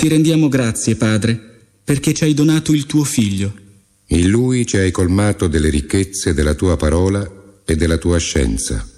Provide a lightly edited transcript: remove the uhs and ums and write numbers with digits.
Ti rendiamo grazie, Padre, perché ci hai donato il tuo Figlio. In Lui ci hai colmato delle ricchezze della tua parola e della tua scienza.